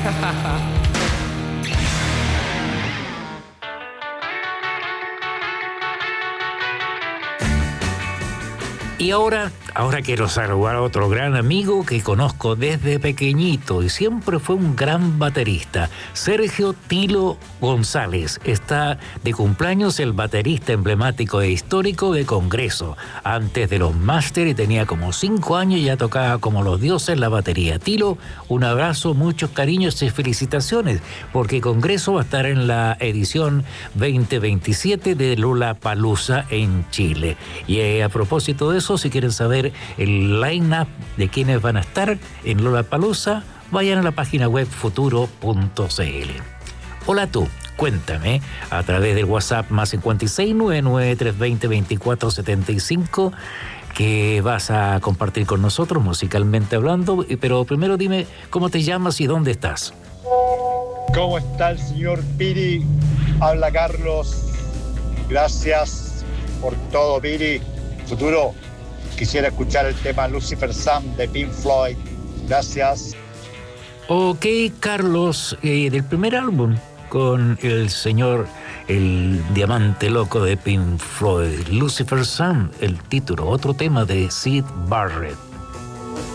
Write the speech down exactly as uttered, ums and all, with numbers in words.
Y ahora, ahora quiero saludar a otro gran amigo que conozco desde pequeñito y siempre fue un gran baterista, Sergio Tilo González. Está de cumpleaños el baterista emblemático e histórico de Congreso. Antes de los máster y tenía como cinco años y ya tocaba como los dioses la batería. Tilo, un abrazo, muchos cariños y felicitaciones, porque Congreso va a estar en la edición veinte veintisiete de Lollapalooza en Chile. Y eh, a propósito de eso, si quieren saber el line-up de quienes van a estar en Lollapalooza, vayan a la página web futuro punto c l. Hola tú, cuéntame a través del WhatsApp más cincuenta y seis, noventa y nueve, trescientos veinte, veinticuatro setenta y cinco que vas a compartir con nosotros musicalmente hablando, pero primero dime cómo te llamas y dónde estás. ¿Cómo está el señor Piri? Habla Carlos. Gracias por todo, Piri. Futuro, quisiera escuchar el tema Lucifer Sam de Pink Floyd. Gracias. Ok, Carlos, eh, del primer álbum con el señor, el diamante loco de Pink Floyd, Lucifer Sam, el título, otro tema de Syd Barrett.